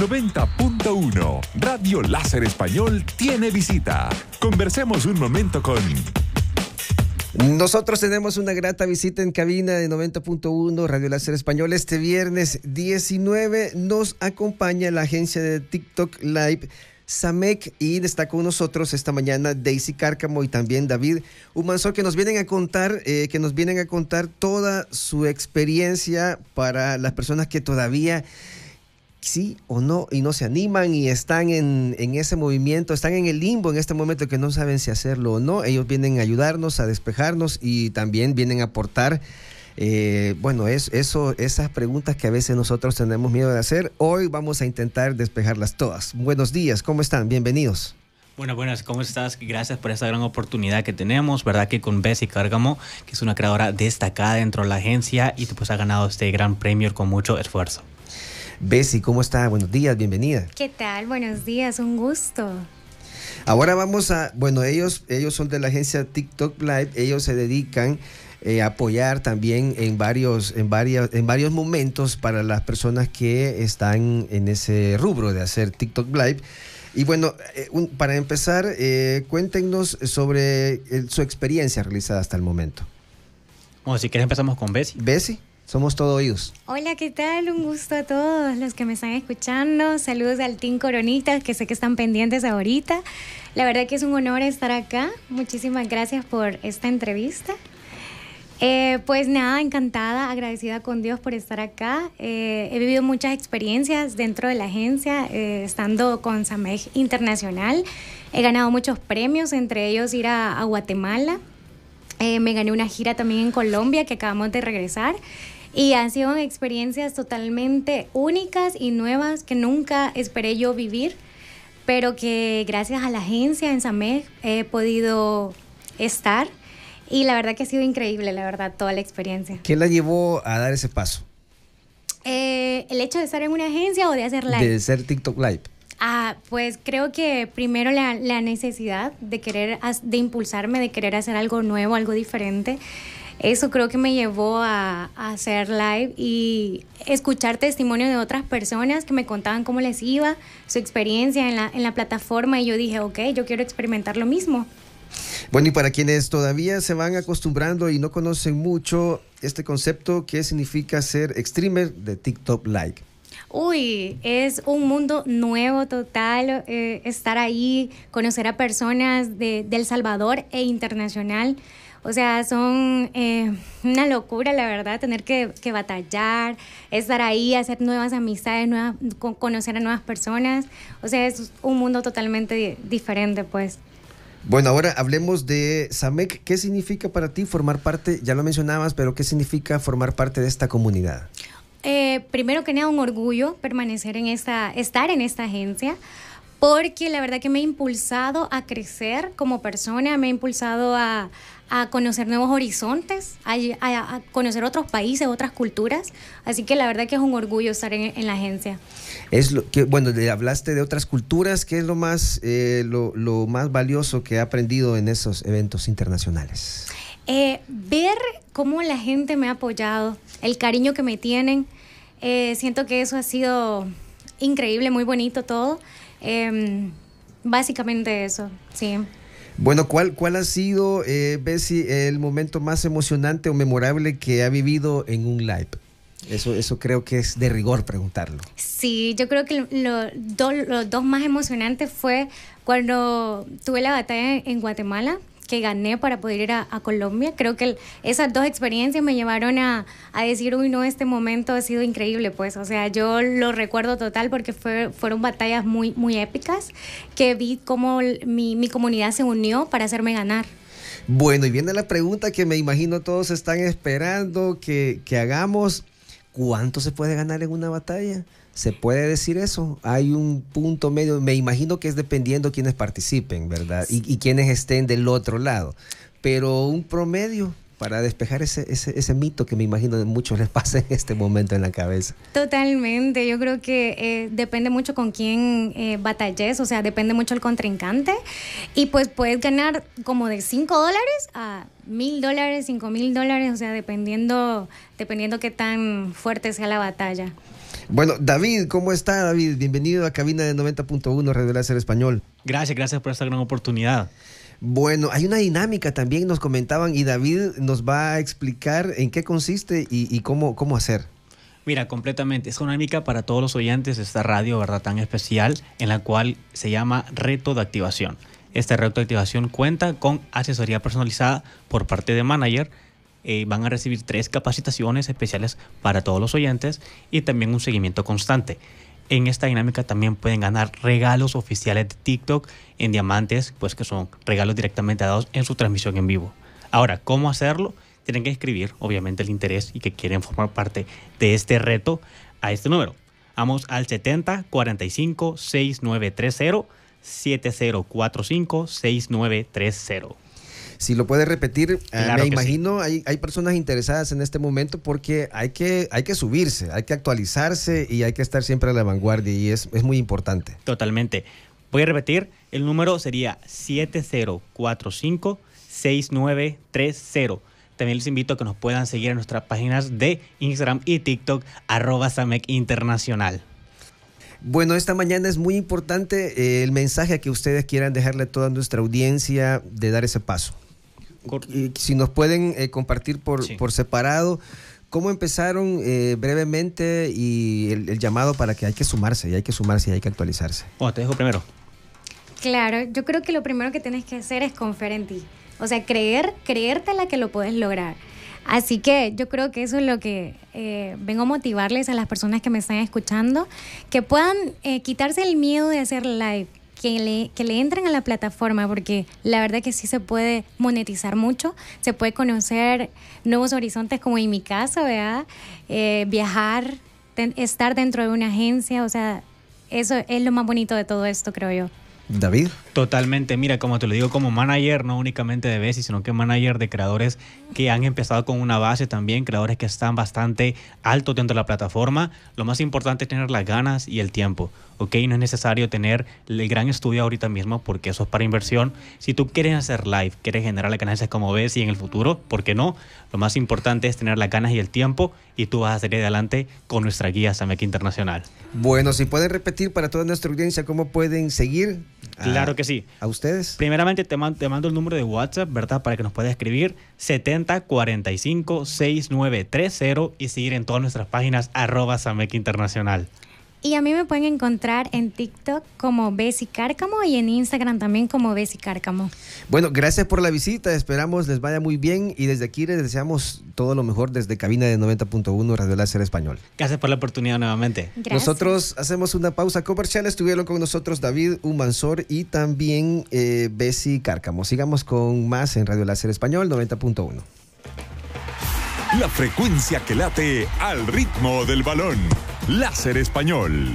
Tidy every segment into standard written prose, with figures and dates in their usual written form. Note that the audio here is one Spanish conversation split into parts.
90.1 Radio Láser Español tiene visita. Conversemos un momento con... Nosotros tenemos una grata visita en cabina de 90.1 Radio Láser Español. Este viernes 19 nos acompaña la agencia de TikTok Live Samec y está con nosotros esta mañana Daisy Cárcamo y también David Humansor, que nos vienen a contar toda su experiencia para las personas que todavía sí o no y no se animan y están en ese movimiento, están en el limbo en este momento que no saben si hacerlo o no. Ellos vienen a ayudarnos, a despejarnos y también vienen a aportar esas preguntas que a veces nosotros tenemos miedo de hacer. Hoy vamos a intentar despejarlas todas. Buenos días, ¿cómo están? Bienvenidos. Buenas, ¿cómo estás? Gracias por esta gran oportunidad que tenemos, ¿verdad? Que con Bessie Cárcamo, que es una creadora destacada dentro de la agencia y pues ha ganado este gran premio con mucho esfuerzo. Bessie, ¿cómo está? Buenos días, bienvenida. ¿Qué tal? Buenos días, un gusto. Ahora vamos a, ellos son de la agencia TikTok Live, ellos se dedican a apoyar también en varios momentos para las personas que están en ese rubro de hacer TikTok Live. Y bueno, para empezar, cuéntenos sobre su experiencia realizada hasta el momento. Bueno, si quieres empezamos con Bessie. Bessie, somos todo oídos. Hola, ¿qué tal? Un gusto a todos los que me están escuchando. Saludos al Team Coronitas, que sé que están pendientes ahorita. La verdad que es un honor estar acá. Muchísimas gracias por esta entrevista. Pues nada, encantada, agradecida con Dios por estar acá. He vivido muchas experiencias dentro de la agencia, estando con Samec Internacional. He ganado muchos premios, entre ellos ir a Guatemala. Me gané una gira también en Colombia, que acabamos de regresar. Y han sido experiencias totalmente únicas y nuevas que nunca esperé yo vivir, pero que gracias a la agencia en Samec he podido estar. Y la verdad que ha sido increíble, la verdad, toda la experiencia. ¿Qué la llevó a dar ese paso? ¿El hecho de estar en una agencia o de hacer live? De ser TikTok Live. Pues creo que primero la necesidad de impulsarme, de querer hacer algo nuevo, algo diferente. Eso creo que me llevó a hacer live y escuchar testimonios de otras personas que me contaban cómo les iba, su experiencia en la plataforma, y yo dije, ok, yo quiero experimentar lo mismo. Bueno, y para quienes todavía se van acostumbrando y no conocen mucho este concepto, ¿qué significa ser streamer de TikTok Live? Uy, es un mundo nuevo total, estar ahí, conocer a personas de El Salvador e internacional. O sea, son una locura, la verdad, tener que batallar, estar ahí, hacer nuevas amistades, conocer a nuevas personas. O sea, es un mundo totalmente diferente, pues. Bueno, ahora hablemos de Samec. ¿Qué significa para ti formar parte, ya lo mencionabas, pero qué significa formar parte de esta comunidad? Primero que nada, un orgullo estar en esta agencia, porque la verdad que me ha impulsado a crecer como persona, me ha impulsado a conocer nuevos horizontes, a conocer otros países, otras culturas. Así que la verdad que es un orgullo estar en la agencia. Hablaste de otras culturas. ¿Qué es lo más valioso que he aprendido en esos eventos internacionales? Ver cómo la gente me ha apoyado, el cariño que me tienen. Siento que eso ha sido increíble, muy bonito todo. Básicamente eso, sí. Bueno, ¿cuál ha sido, Bessie, el momento más emocionante o memorable que ha vivido en un live? Eso creo que es de rigor preguntarlo. Sí, yo creo que los dos más emocionantes fue cuando tuve la batalla en Guatemala, que gané para poder ir a Colombia. Creo que esas dos experiencias me llevaron a decir, uy, no, este momento ha sido increíble, pues. O sea, yo lo recuerdo total porque fueron batallas muy, muy épicas, que vi cómo mi comunidad se unió para hacerme ganar. Bueno, y viene la pregunta que me imagino todos están esperando que hagamos. ¿Cuánto se puede ganar en una batalla? ¿Se puede decir eso? Hay un punto medio, me imagino que es dependiendo quienes participen, ¿verdad? Y quienes estén del otro lado. Pero un promedio para despejar ese mito que me imagino de muchos les pasa en este momento en la cabeza. Totalmente, yo creo que depende mucho con quién batalles, o sea, depende mucho el contrincante, y pues puedes ganar como de $5 a $1,000, $5,000, o sea, dependiendo qué tan fuerte sea la batalla. Bueno, David, ¿cómo está, David? Bienvenido a Cabina de 90.1 Radio Láser Español. Gracias por esta gran oportunidad. Bueno, hay una dinámica también, nos comentaban, y David nos va a explicar en qué consiste y cómo hacer. Mira, completamente. Es una dinámica para todos los oyentes de esta radio, ¿verdad?, tan especial, en la cual se llama Reto de Activación. Este reto de activación cuenta con asesoría personalizada por parte de Manager. Van a recibir 3 capacitaciones especiales para todos los oyentes y también un seguimiento constante. En esta dinámica también pueden ganar regalos oficiales de TikTok en diamantes, pues que son regalos directamente dados en su transmisión en vivo. Ahora, ¿cómo hacerlo? Tienen que escribir, obviamente, el interés y que quieren formar parte de este reto a este número. Vamos al 7045-6930, 7045-6930. Si lo puede repetir, claro, me imagino sí. Hay personas interesadas en este momento porque hay que subirse, hay que actualizarse y hay que estar siempre a la vanguardia y es muy importante. Totalmente. Voy a repetir, el número sería 7045-6930. También les invito a que nos puedan seguir en nuestras páginas de Instagram y TikTok, @Samec Internacional. Bueno, esta mañana es muy importante el mensaje que ustedes quieran dejarle a toda nuestra audiencia de dar ese paso. Y si nos pueden compartir por separado, ¿cómo empezaron brevemente y el llamado para que hay que sumarse y hay que actualizarse? Te dejo primero. Claro, yo creo que lo primero que tienes que hacer es confiar en ti. O sea, creértela que lo puedes lograr. Así que yo creo que eso es lo que vengo a motivarles a las personas que me están escuchando, que puedan quitarse el miedo de hacer live, que le entren a la plataforma, porque la verdad que sí se puede monetizar mucho, se puede conocer nuevos horizontes, como en mi caso, ¿verdad? Viajar, estar dentro de una agencia, o sea, eso es lo más bonito de todo esto, creo yo. David. Totalmente, mira, como te lo digo, como manager, no únicamente de Bessie, sino que manager de creadores que han empezado con una base también, creadores que están bastante altos dentro de la plataforma. Lo más importante es tener las ganas y el tiempo, ¿ok? No es necesario tener el gran estudio ahorita mismo porque eso es para inversión. Si tú quieres hacer live, quieres generar ganancias como Bessie en el futuro, ¿por qué no? Lo más importante es tener las ganas y el tiempo y tú vas a salir adelante con nuestra guía Samec Internacional. Bueno, si pueden repetir para toda nuestra audiencia cómo pueden seguir. Claro que sí. ¿A ustedes? Primeramente te mando el número de WhatsApp, ¿verdad? Para que nos puedas escribir 7045-6930 y seguir en todas nuestras páginas @Samec Internacional. Y a mí me pueden encontrar en TikTok como Bessie Cárcamo y en Instagram también como Bessie Cárcamo. Bueno, gracias por la visita, esperamos les vaya muy bien y desde aquí les deseamos todo lo mejor desde Cabina de 90.1 Radio Láser Español. Gracias por la oportunidad nuevamente. Gracias. Nosotros hacemos una pausa comercial, estuvieron con nosotros David Humansor y también Bessie Cárcamo. Sigamos con más en Radio Láser Español 90.1. La frecuencia que late al ritmo del balón. Láser Español.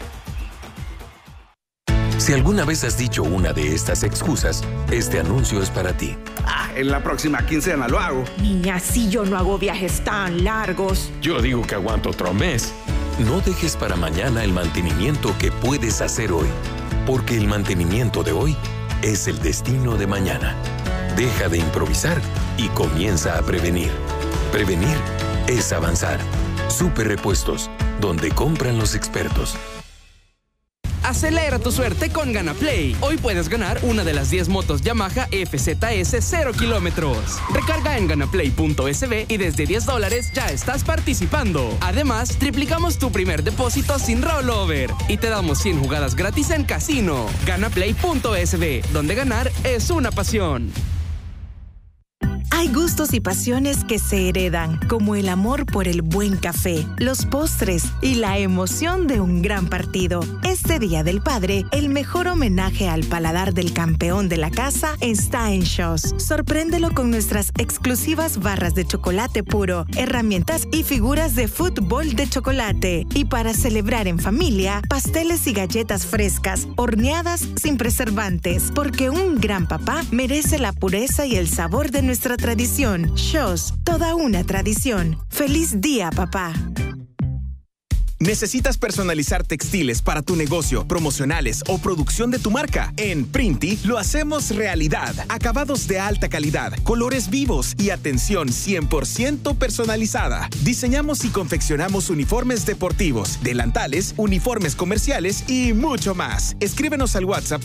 Si alguna vez has dicho una de estas excusas, este anuncio es para ti. En la próxima quincena lo hago. Niña, si yo no hago viajes tan largos. Yo digo que aguanto otro mes. No dejes para mañana el mantenimiento que puedes hacer hoy, porque el mantenimiento de hoy es el destino de mañana. Deja de improvisar y comienza a prevenir. Prevenir es avanzar. Super Repuestos, donde compran los expertos. Acelera tu suerte con GanaPlay. Hoy puedes ganar una de las 10 motos Yamaha FZS 0 kilómetros. Recarga en ganaplay.sb y desde $10 ya estás participando. Además, triplicamos tu primer depósito sin rollover y te damos 100 jugadas gratis en casino. Ganaplay.sb, donde ganar es una pasión. Hay gustos y pasiones que se heredan, como el amor por el buen café, los postres y la emoción de un gran partido. Este Día del Padre, el mejor homenaje al paladar del campeón de la casa está en Shows. Sorpréndelo con nuestras exclusivas barras de chocolate puro, herramientas y figuras de fútbol de chocolate. Y para celebrar en familia, pasteles y galletas frescas, horneadas sin preservantes, porque un gran papá merece la pureza y el sabor de nuestra tradición. Shows, toda una tradición. ¡Feliz día, papá! ¿Necesitas personalizar textiles para tu negocio, promocionales o producción de tu marca? En Printi lo hacemos realidad. Acabados de alta calidad, colores vivos y atención 100% personalizada. Diseñamos y confeccionamos uniformes deportivos, delantales, uniformes comerciales y mucho más. Escríbenos al WhatsApp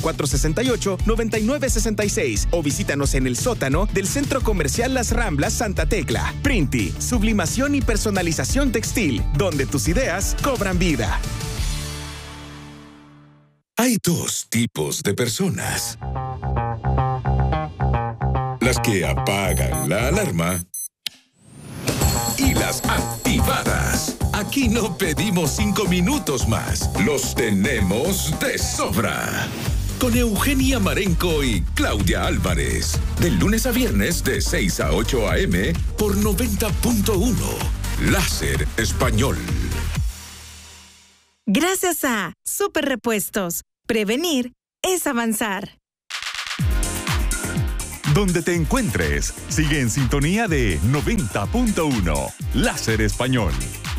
7468-9966 o visítanos en el sótano del Centro Comercial Las Ramblas Santa Tecla. Printi, sublimación y personalización textil, donde tus ideas cobran vida. Hay dos tipos de personas. Las que apagan la alarma y las activadas. Aquí no pedimos 5 minutos más. Los tenemos de sobra. Con Eugenia Marenco y Claudia Álvarez. De lunes a viernes de 6 a 8 a.m. por 90.1. Láser Español. Gracias a Super Repuestos. Prevenir es avanzar. Donde te encuentres, sigue en sintonía de 90.1 Láser Español.